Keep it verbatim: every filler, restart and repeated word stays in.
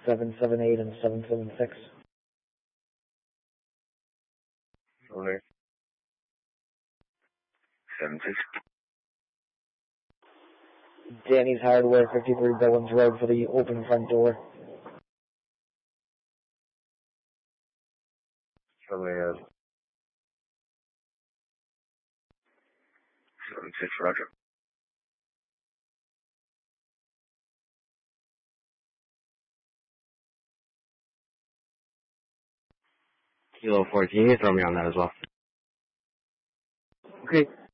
seven seven eight and seven seven six. Okay. seven six. Danny's Hardware, fifty-three Billings Road for the open front door. Okay, uh, seven six, roger. Kilo fourteen, you throw me on that as well. Okay.